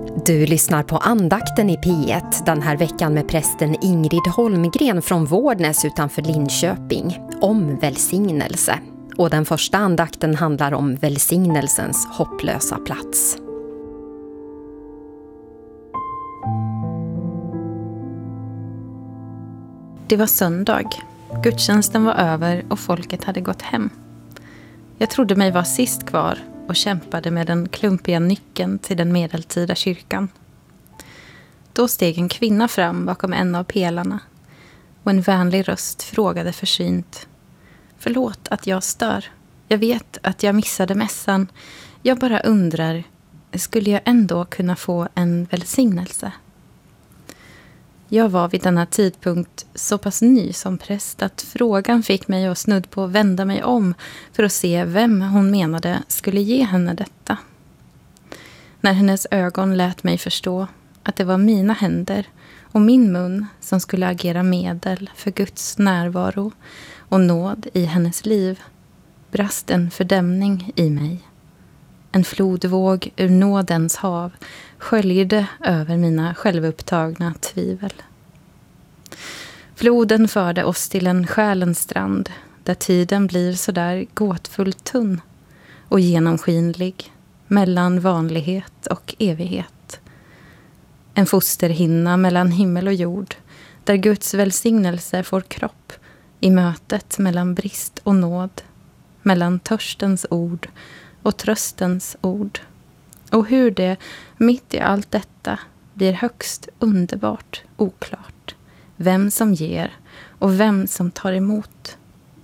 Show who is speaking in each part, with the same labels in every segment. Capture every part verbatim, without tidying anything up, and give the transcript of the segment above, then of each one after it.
Speaker 1: Du lyssnar på andakten i P ett den här veckan med prästen Ingrid Holmgren från Vårdnäs utanför Linköping om välsignelse. Och den första andakten handlar om välsignelsens hopplösa plats.
Speaker 2: Det var söndag. Gudstjänsten var över och folket hade gått hem. Jag trodde mig vara sist kvar och kämpade med den klumpiga nyckeln till den medeltida kyrkan. Då steg en kvinna fram bakom en av pelarna och en vänlig röst frågade försynt: "Förlåt att jag stör. Jag vet att jag missade mässan. Jag bara undrar, skulle jag ändå kunna få en välsignelse?" Jag var vid denna tidpunkt så pass ny som präst att frågan fick mig att snudd på vända mig om för att se vem hon menade skulle ge henne detta. När hennes ögon lät mig förstå att det var mina händer och min mun som skulle agera medel för Guds närvaro och nåd i hennes liv, brast en fördämning i mig. En flodvåg ur nådens hav sköljde över mina självupptagna tvivel. Floden förde oss till en själens strand där tiden blir så där gåtfullt tunn och genomskinlig mellan vanlighet och evighet. En fosterhinna mellan himmel och jord där Guds välsignelse får kropp i mötet mellan brist och nåd, mellan törstens ord och tröstens ord. Och hur det mitt i allt detta blir högst underbart oklart. Vem som ger och vem som tar emot.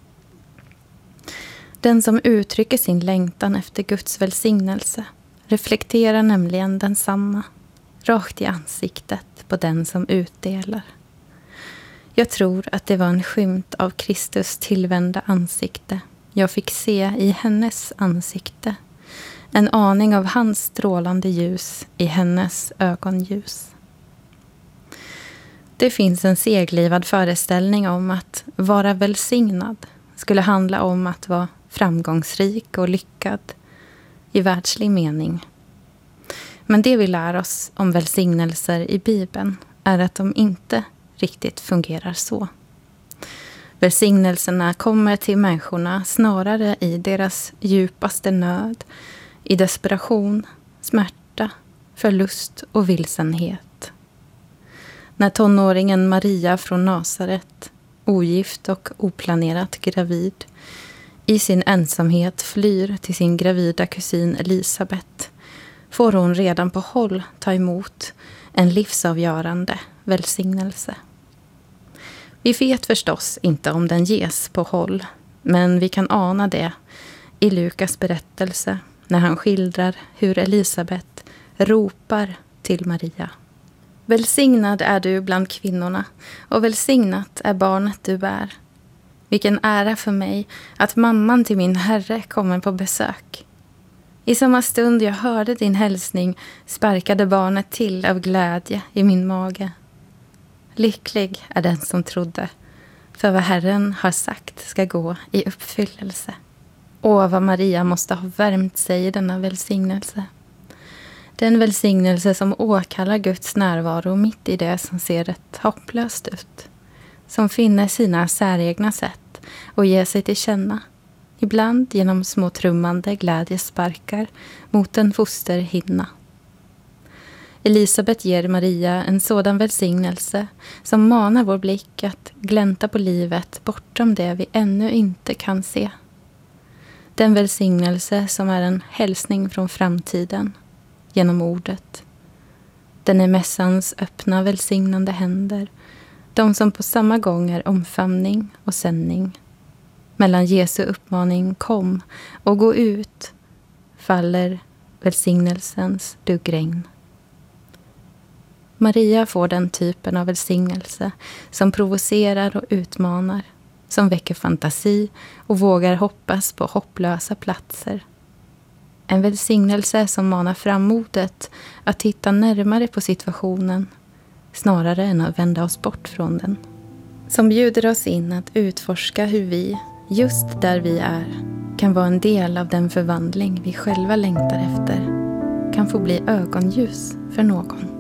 Speaker 2: Den som uttrycker sin längtan efter Guds välsignelse reflekterar nämligen densamma rakt i ansiktet på den som utdelar. Jag tror att det var en skymt av Kristus tillvända ansikte jag fick se i hennes ansikte. En aning av hans strålande ljus i hennes ögonljus. Det finns en seglivad föreställning om att vara välsignad skulle handla om att vara framgångsrik och lyckad i världslig mening. Men det vi lär oss om välsignelser i Bibeln är att de inte riktigt fungerar så. Välsignelserna kommer till människorna snarare i deras djupaste nöd, i desperation, smärta, förlust och vilsenhet. När tonåringen Maria från Nasaret, ogift och oplanerat gravid, i sin ensamhet flyr till sin gravida kusin Elisabet, får hon redan på håll ta emot en livsavgörande välsignelse. Vi vet förstås inte om den ges på håll, men vi kan ana det i Lukas berättelse när han skildrar hur Elisabet ropar till Maria. Välsignad är du bland kvinnorna och välsignat är barnet du bär. Vilken ära för mig att mamman till min herre kommer på besök. I samma stund jag hörde din hälsning sparkade barnet till av glädje i min mage. Lycklig är den som trodde, för vad Herren har sagt ska gå i uppfyllelse. Åh, vad Maria måste ha värmt sig i denna välsignelse. Den välsignelse som åkallar Guds närvaro mitt i det som ser rätt hopplöst ut. Som finner sina säregna sätt och ger sig till känna. Ibland genom små trummande glädjesparkar mot en fosterhinna. Elisabet ger Maria en sådan välsignelse som manar vår blick att glänta på livet bortom det vi ännu inte kan se. Den välsignelse som är en hälsning från framtiden genom ordet. Den är mässans öppna välsignande händer, de som på samma gång är omfamning och sändning. Mellan Jesu uppmaning kom och gå ut faller välsignelsens duggregn. Maria får den typen av välsignelse som provocerar och utmanar, som väcker fantasi och vågar hoppas på hopplösa platser. En välsignelse som manar fram modet att titta närmare på situationen snarare än att vända oss bort från den. Som bjuder oss in att utforska hur vi, just där vi är, kan vara en del av den förvandling vi själva längtar efter. kan få bli ögonljus för någon.